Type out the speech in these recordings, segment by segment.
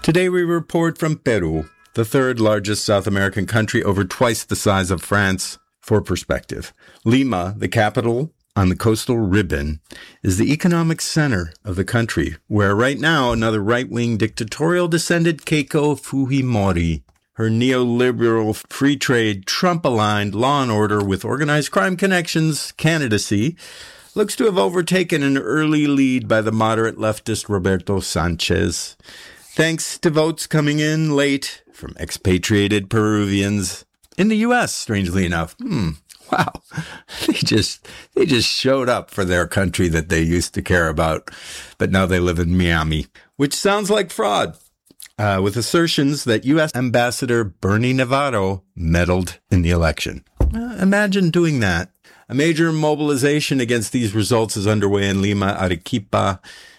Today we report from Peru, the third largest South American country, over twice the size of France. For perspective, Lima, the capital on the coastal ribbon, is the economic center of the country, where right now another right-wing dictatorial-descended Keiko Fujimori, her neoliberal free trade, Trump-aligned law and order with organized crime connections candidacy, looks to have overtaken an early lead by the moderate leftist Roberto Sanchez, thanks to votes coming in late from expatriated Peruvians in the U.S., strangely enough. Wow. They just showed up for their country that they used to care about, but now they live in Miami, which sounds like fraud, with assertions that U.S. Ambassador Bernie Navarro meddled in the election. Imagine doing that. A major mobilization against these results is underway in Lima, Arequipa,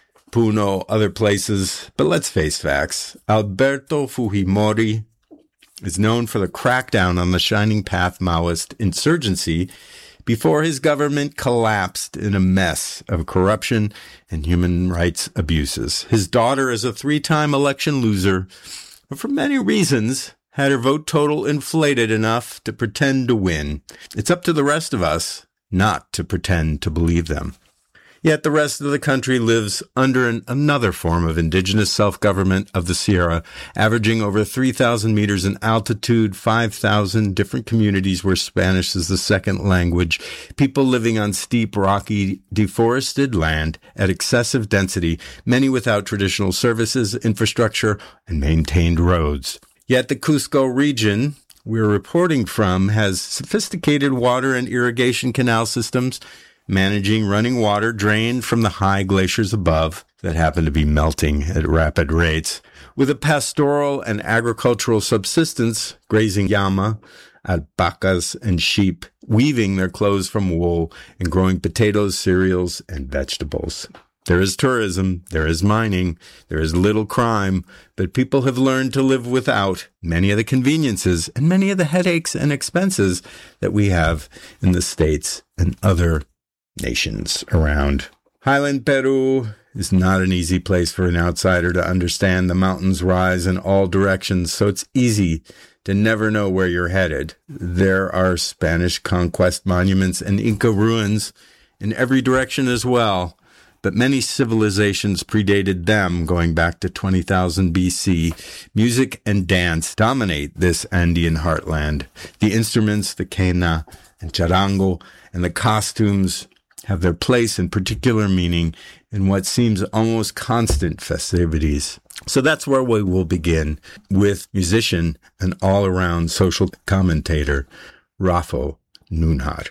Puno, other places. But let's face facts. Alberto Fujimori is known for the crackdown on the Shining Path Maoist insurgency before his government collapsed in a mess of corruption and human rights abuses. His daughter is a 3-time election loser, but for many reasons had her vote total inflated enough to pretend to win. It's up to the rest of us not to pretend to believe them. Yet the rest of the country lives under another form of indigenous self-government of the Sierra, averaging over 3,000 meters in altitude, 5,000 different communities where Spanish is the second language, people living on steep, rocky, deforested land at excessive density, many without traditional services, infrastructure, and maintained roads. Yet the Cusco region we're reporting from has sophisticated water and irrigation canal systems, managing running water drained from the high glaciers above that happen to be melting at rapid rates, with a pastoral and agricultural subsistence, grazing llama, alpacas, and sheep, weaving their clothes from wool, and growing potatoes, cereals, and vegetables. There is tourism, there is mining, there is little crime, but people have learned to live without many of the conveniences and many of the headaches and expenses that we have in the States and other nations around. Highland Peru is not an easy place for an outsider to understand. The mountains rise in all directions, so it's easy to never know where you're headed. There are Spanish conquest monuments and Inca ruins in every direction as well, but many civilizations predated them, going back to 20,000 BC. Music and dance dominate this Andean heartland. The instruments, the quena and charango, and the costumes have their place and particular meaning in what seems almost constant festivities. So that's where we will begin, with musician and all-around social commentator, Rafo Nunhar.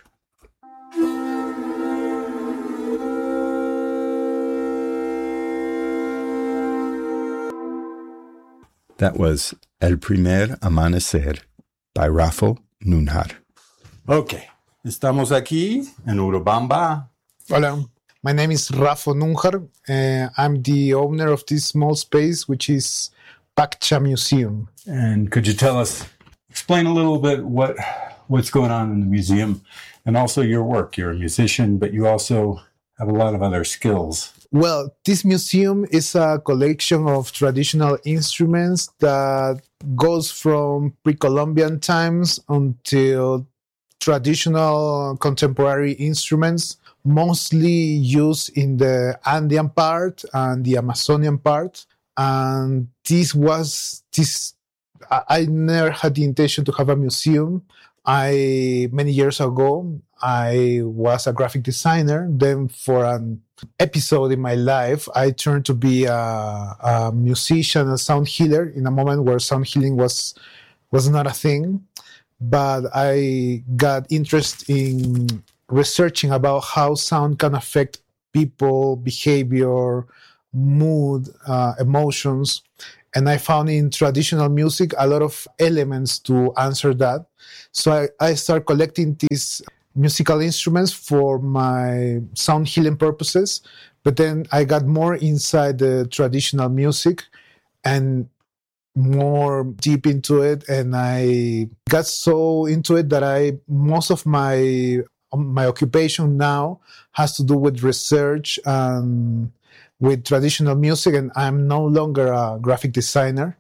That was El Primer Amanecer by Rafo Nunhar. Okay. Estamos aquí en Urubamba. Hola, my name is Rafo Nunhar. I'm the owner of this small space, which is Paccha Museum. And could you explain a little bit what's going on in the museum and also your work? You're a musician, but you also have a lot of other skills. Well, this museum is a collection of traditional instruments that goes from pre-Columbian times until traditional contemporary instruments, mostly used in the Andean part and the Amazonian part. And I never had the intention to have a museum. Many years ago, I was a graphic designer. Then for an episode in my life, I turned to be a musician, a sound healer, in a moment where sound healing was not a thing. But I got interest in researching about how sound can affect people, behavior, mood, emotions. And I found in traditional music a lot of elements to answer that. So I started collecting these musical instruments for my sound healing purposes. But then I got more inside the traditional music and more deep into it, and I got so into it that most of my occupation now has to do with research and with traditional music, and I'm no longer a graphic designer.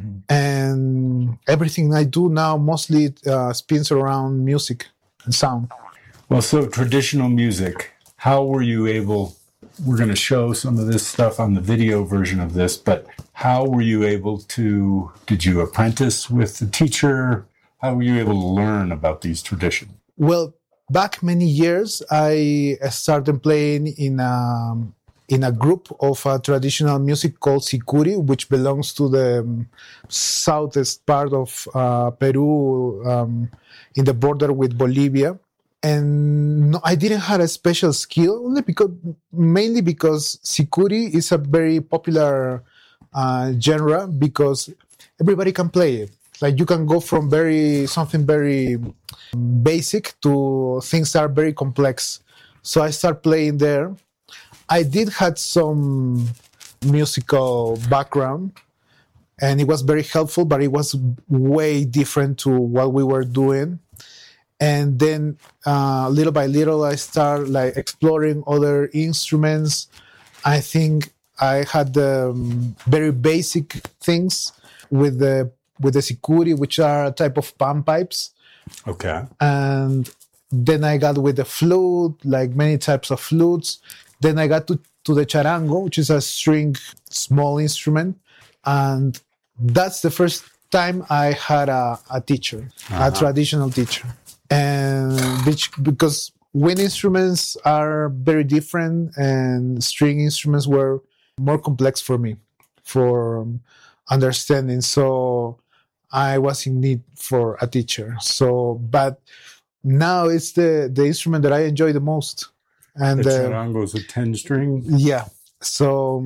And everything I do now mostly spins around music and sound. Well, so traditional music, how were you able, we're going to show some of this stuff on the video version of this, but how were you able to, did you apprentice with the teacher? How were you able to learn about these traditions? Well, back many years, I started playing in a group of traditional music called Sicuri, which belongs to the southeast part of Peru, in the border with Bolivia. And no, I didn't have a special skill, mainly because Sicuri is a very popular genre, because everybody can play it. Like, you can go from something very basic to things that are very complex. So I started playing there. I did have some musical background, and it was very helpful, but it was way different to what we were doing. And then little by little, I started like exploring other instruments. I think I had the very basic things with the Sicuri, which are a type of pan pipes. Okay. And then I got with the flute, like many types of flutes. Then I got to the charango, which is a string small instrument. And that's the first time I had a teacher, a traditional teacher. And because wind instruments are very different, and string instruments were more complex for me for understanding. So I was in need for a teacher. So, but now it's the instrument that I enjoy the most. And the charango is a 10-string? Yeah. So,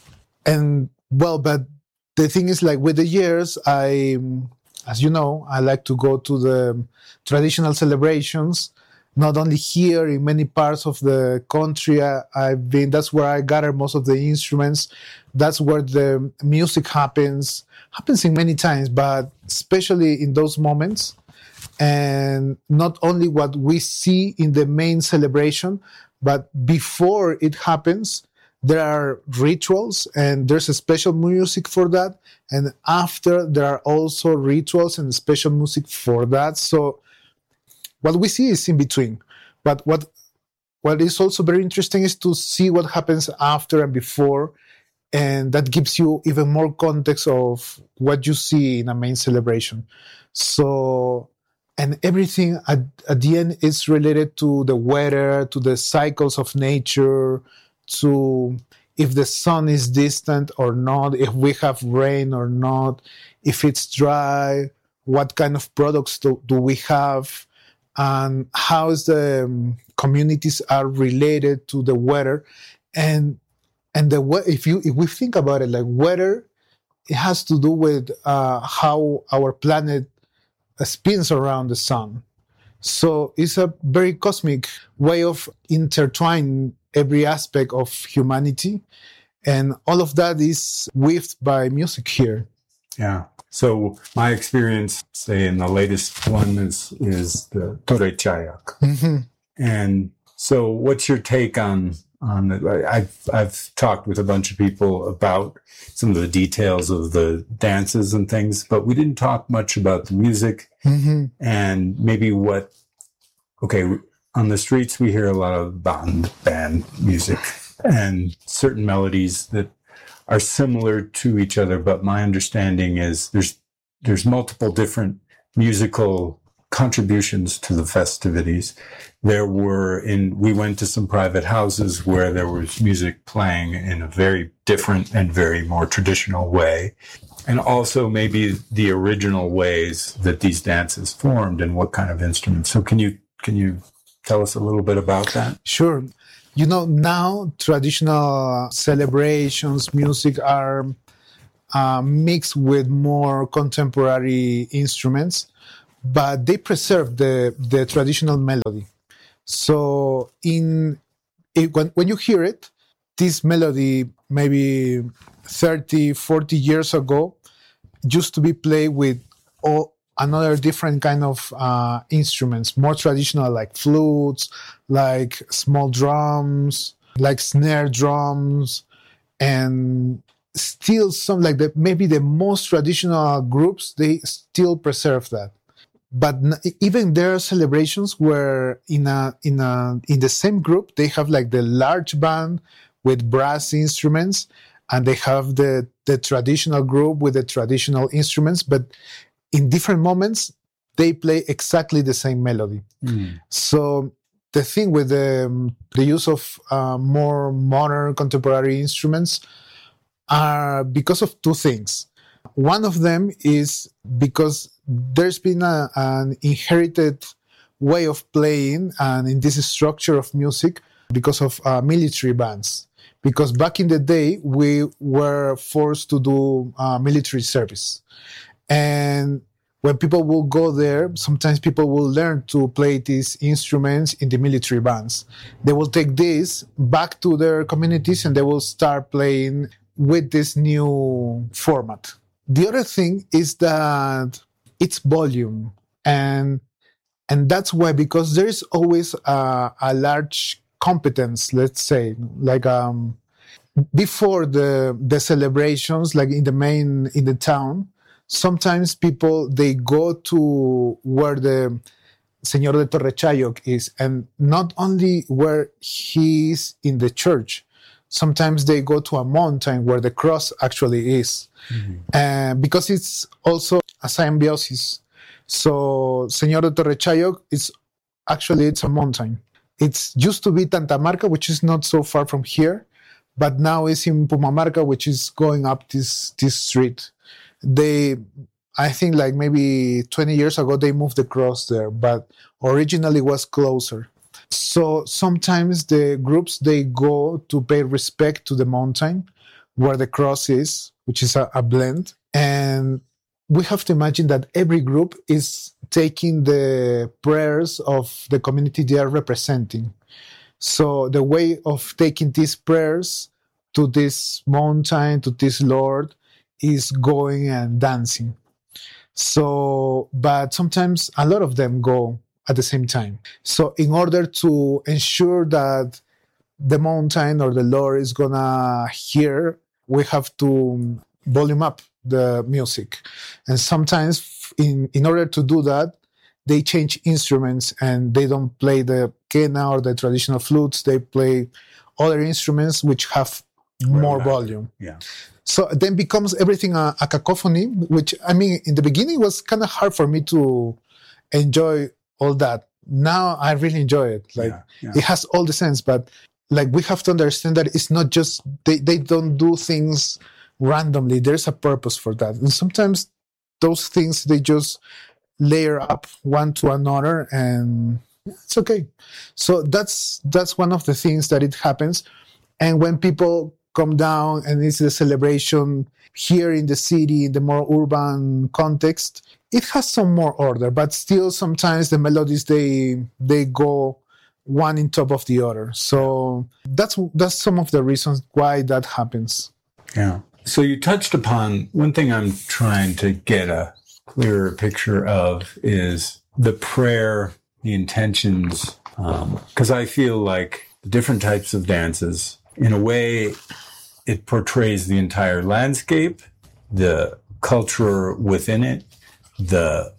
but the thing is, like, with the years, as you know, I like to go to the traditional celebrations, not only here, in many parts of the country. That's where I gather most of the instruments. That's where the music happens in many times, but especially in those moments. And not only what we see in the main celebration, but before it happens, there are rituals, and there's a special music for that. And after, there are also rituals and special music for that. So what we see is in between. But what is also very interesting is to see what happens after and before. And that gives you even more context of what you see in a main celebration. So, and everything at the end is related to the weather, to the cycles of nature, to if the sun is distant or not, if we have rain or not, if it's dry, what kind of products do we have, and how the communities are related to the weather. And if we think about it, like weather, it has to do with how our planet spins around the sun. So it's a very cosmic way of intertwining every aspect of humanity. And all of that is weaved by music here. Yeah. So my experience, say, in the latest one is the Torre Chayak. Mm-hmm. And so what's your take on it? I've talked with a bunch of people about some of the details of the dances and things, but we didn't talk much about the music. Mm-hmm. And maybe on the streets, we hear a lot of band music and certain melodies that are similar to each other. But my understanding is there's multiple different musical contributions to the festivities. We went to some private houses where there was music playing in a very different and very more traditional way. And also maybe the original ways that these dances formed and what kind of instruments. So can you tell us a little bit about that? Sure. Now traditional celebrations, music are mixed with more contemporary instruments, but they preserve the traditional melody. So when you hear it, this melody maybe 30, 40 years ago used to be played with another different kind of instruments, more traditional, like flutes, like small drums, like snare drums, And still some like maybe the most traditional groups, they still preserve that. But even there are celebrations where in the same group they have like the large band with brass instruments, and they have the traditional group with the traditional instruments, but in different moments they play exactly the same melody. So the thing with the use of more modern contemporary instruments are because of two things. One of them is because there's been an inherited way of playing and in this structure of music because of military bands. Because back in the day, we were forced to do military service. And when people will go there, sometimes people will learn to play these instruments in the military bands. They will take this back to their communities and they will start playing with this new format. The other thing is that it's volume. And that's why, because there is always a large competence, let's say, like before the celebrations, like in the town, sometimes people, they go to where the Señor de Torrechayok is, and not only where he is in the church, sometimes they go to a mountain where the cross actually is. Because it's also a symbiosis. So Señor de Torrechayok, it's a mountain. It used to be Tantamarca, which is not so far from here, but now it's in Pumamarca, which is going up this street. I think like maybe 20 years ago, they moved the cross there, but originally was closer. So sometimes the groups, they go to pay respect to the mountain where the cross is, which is a blend. And we have to imagine that every group is taking the prayers of the community they are representing. So the way of taking these prayers to this mountain, to this Lord, is going and dancing. So, but sometimes a lot of them go at the same time. So in order to ensure that the mountain or the Lord is gonna hear, we have to volume up the music. And sometimes in order to do that, they change instruments and they don't play the quena or the traditional flutes. They play other instruments which have more volume. Yeah. So then becomes everything a cacophony, which, I mean, in the beginning was kind of hard for me to enjoy all that. Now I really enjoy it. Like it has all the sense, but like we have to understand that it's not just, they don't do things randomly. There's a purpose for that. And sometimes those things, they just layer up one to another and it's okay. So that's one of the things that it happens. And when people come down and it's a celebration here in the city, in the more urban context, it has some more order, but still sometimes the melodies, they go one in top of the other. So that's some of the reasons why that happens. Yeah. So you touched upon one thing I'm trying to get a clearer picture of is the prayer, the intentions, because I feel like the different types of dances, in a way, it portrays the entire landscape, the culture within it, the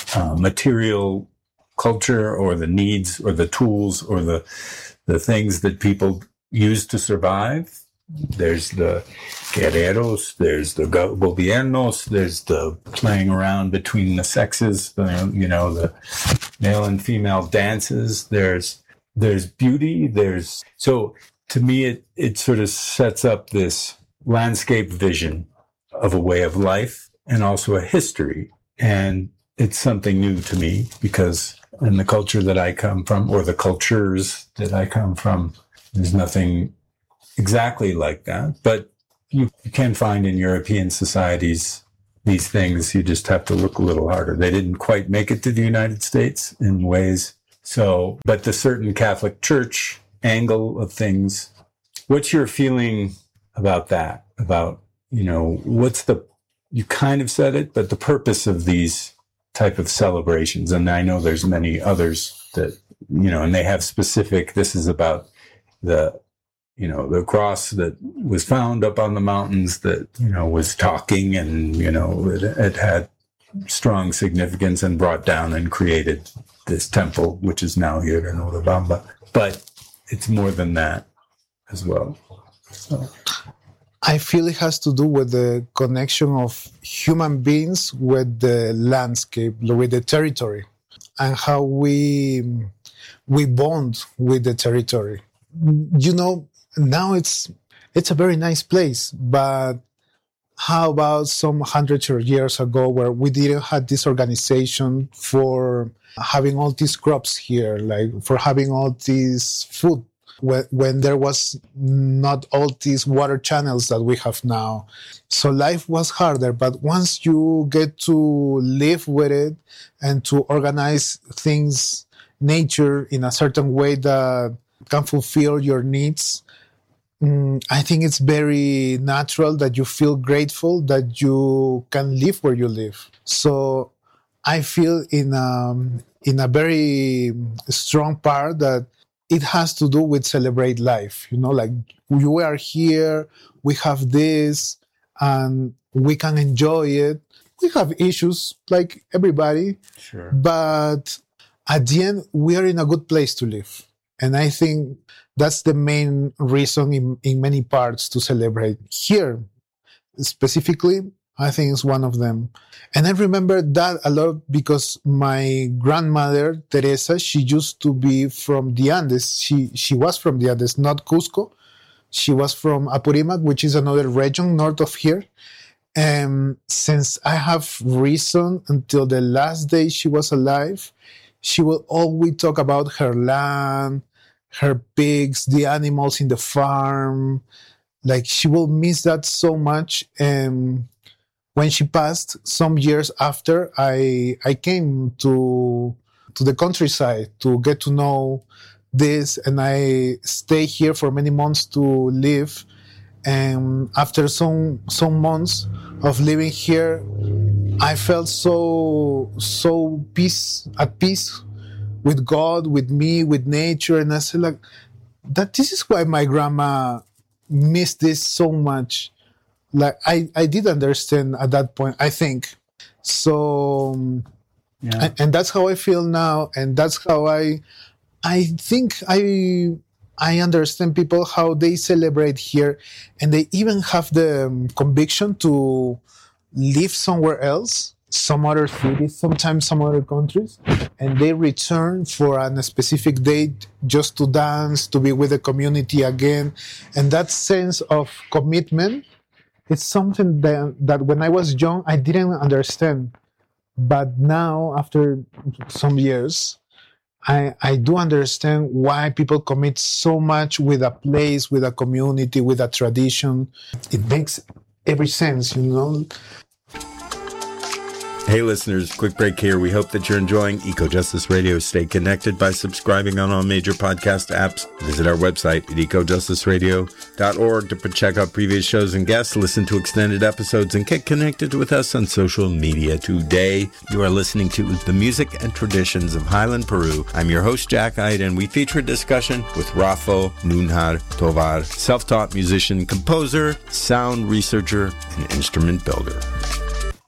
material culture or the needs or the tools or the things that people use to survive. There's the guerreros, there's the gobiernos, there's the playing around between the sexes, the male and female dances. There's beauty. So to me, it sort of sets up this landscape vision of a way of life and also a history. And it's something new to me because in the culture that I come from, or the cultures that I come from, there's nothing exactly like that. But you can find in European societies these things. You just have to look a little harder. They didn't quite make it to the United States in ways. So, but the certain Catholic Church angle of things, what's your feeling about that? About, you kind of said it, but the purpose of these type of celebrations. And I know there's many others that, and they have specific, this is about the the cross that was found up on the mountains that, was talking and, it had strong significance and brought down and created this temple, which is now here in Urubamba. But it's more than that as well. So I feel it has to do with the connection of human beings with the landscape, with the territory, and how we bond with the territory. Now it's a very nice place, but how about some hundreds of years ago where we didn't have this organization for having all these crops here, like for having all this food, when there was not all these water channels that we have now. So life was harder, but once you get to live with it and to organize things, nature in a certain way that can fulfill your needs, I think it's very natural that you feel grateful that you can live where you live. So I feel in a very strong part that it has to do with celebrate life. Like we are here, we have this, and we can enjoy it. We have issues like everybody, sure, but at the end, we are in a good place to live. And I think that's the main reason in many parts to celebrate. Here, specifically, I think it's one of them. And I remember that a lot because my grandmother, Teresa, she used to be from the Andes. She was from the Andes, not Cusco. She was from Apurimac, which is another region north of here. And since I have reason, until the last day she was alive, she will always talk about her land, her pigs, the animals in the farm. Like she will miss that so much. And when she passed, some years after, I came to the countryside to get to know this, and I stay here for many months to live. And after some months of living here, I felt so at peace with God, with me, with nature. And I said, like, that this is why my grandma missed this so much. Like, I did understand at that point, I think. So, yeah. And that's how I feel now. And that's how I think I understand people, how they celebrate here. And they even have the conviction to live somewhere else, some other cities, sometimes some other countries, and they return for a specific date just to dance, to be with the community again. And that sense of commitment, it's something that when I was young, I didn't understand. But now, after some years, I do understand why people commit so much with a place, with a community, with a tradition. It makes every sense, Hey listeners, quick break here. We hope that you're enjoying Eco Justice Radio. Stay connected by subscribing on all major podcast apps. Visit our website at ecojusticeradio.org to check out previous shows and guests, listen to extended episodes, and get connected with us on social media. Today, you are listening to The Music and Traditions of Highland Peru. I'm your host, Jack Ide, and we feature a discussion with Rafa Nunhar Tovar, self-taught musician, composer, sound researcher, and instrument builder.